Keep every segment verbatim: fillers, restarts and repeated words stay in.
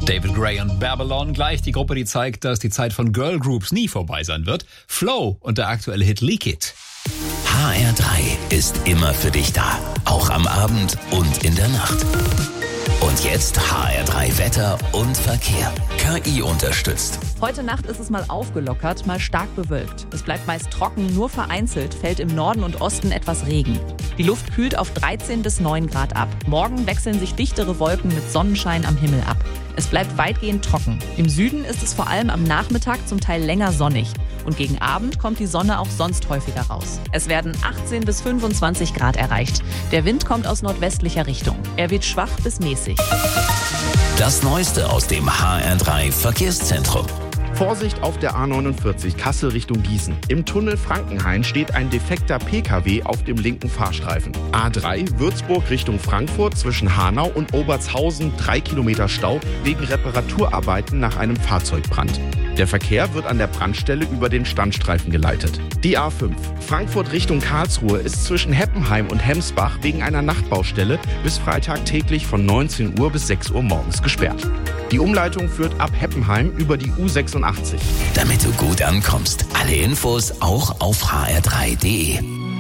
David Gray und Babylon gleich. Die Gruppe, die zeigt, dass die Zeit von Girlgroups nie vorbei sein wird. Flow und der aktuelle Hit Leak It. H R drei ist immer für dich da. Auch am Abend und in der Nacht. Und jetzt H R drei Wetter und Verkehr. K I unterstützt. Heute Nacht ist es mal aufgelockert, mal stark bewölkt. Es bleibt meist trocken, nur vereinzelt fällt im Norden und Osten etwas Regen. Die Luft kühlt auf dreizehn bis neun Grad ab. Morgen wechseln sich dichtere Wolken mit Sonnenschein am Himmel ab. Es bleibt weitgehend trocken. Im Süden ist es vor allem am Nachmittag zum Teil länger sonnig. Und gegen Abend kommt die Sonne auch sonst häufiger raus. Es werden achtzehn bis fünfundzwanzig Grad erreicht. Der Wind kommt aus nordwestlicher Richtung. Er wird schwach bis mäßig. Das Neueste aus dem H R drei Verkehrszentrum. Vorsicht auf der A neunundvierzig Kassel Richtung Gießen. Im Tunnel Frankenhain steht ein defekter P K W auf dem linken Fahrstreifen. A drei Würzburg Richtung Frankfurt zwischen Hanau und Obertshausen drei Kilometer Stau wegen Reparaturarbeiten nach einem Fahrzeugbrand. Der Verkehr wird an der Brandstelle über den Standstreifen geleitet. Die A fünf Frankfurt Richtung Karlsruhe ist zwischen Heppenheim und Hemsbach wegen einer Nachtbaustelle bis Freitag täglich von neunzehn Uhr bis sechs Uhr morgens gesperrt. Die Umleitung führt ab Heppenheim über die U sechsundachtzig. Damit du gut ankommst. Alle Infos auch auf h r drei punkt d e.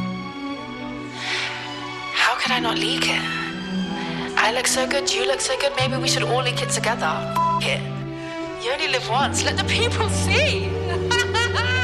How could I not leak it? I look so good, you look so good, maybe we should all leak it together. It. You only live once, let the people see.